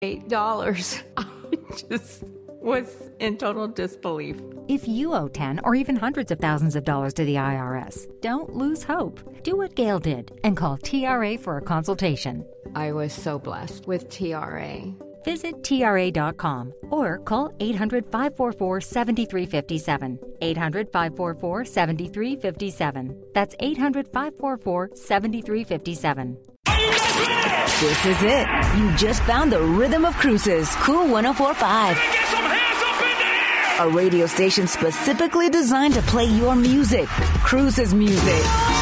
$8. I just was in total disbelief. If you owe 10 or even hundreds of thousands of dollars to the IRS, don't lose hope. Do what Gail did and call TRA for a consultation. I was so blessed with TRA. Visit TRA.com or call 800-544-7357. 800-544-7357. That's 800-544-7357. This is it. You just found the rhythm of Cruises. Cool 104.5. A radio station specifically designed to play your music. Cruises music.